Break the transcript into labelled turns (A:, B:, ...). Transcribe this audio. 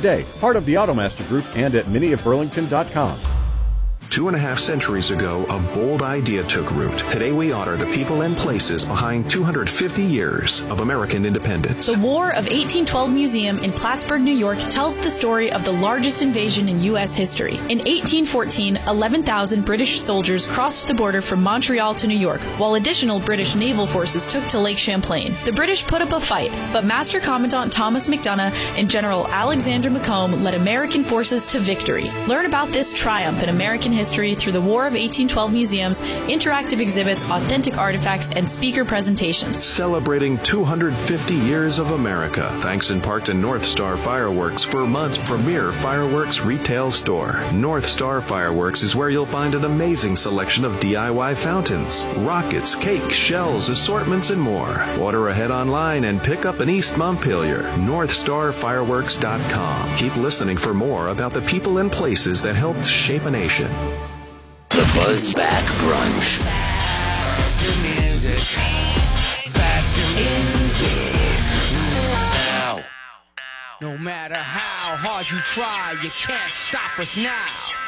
A: today. Part of the Automaster Group and at miniofburlington.com.
B: 2.5 centuries ago, a bold idea took root. Today we honor the people and places behind 250 years of American independence.
C: The War of 1812 Museum in Plattsburgh, New York tells the story of the largest invasion in U.S. history. In 1814, 11,000 British soldiers crossed the border from Montreal to New York, while additional British naval forces took to Lake Champlain. The British put up a fight, but Master Commandant Thomas MacDonough and General Alexander Macomb led American forces to victory. Learn about this triumph in American history through the War of 1812 museums, interactive exhibits, authentic artifacts, and speaker presentations.
B: Celebrating 250 years of America, thanks in part to North Star Fireworks, Vermont's premier fireworks retail store. North Star Fireworks is where you'll find an amazing selection of DIY fountains, rockets, cakes, shells, assortments, and more. Order ahead online and pick up an East Montpelier. NorthStarFireworks.com. Keep listening for more about the people and places that helped shape a nation.
D: The Buzzback Brunch.
E: Back to music. Back to music. Now. No matter how hard you try, you can't stop us now.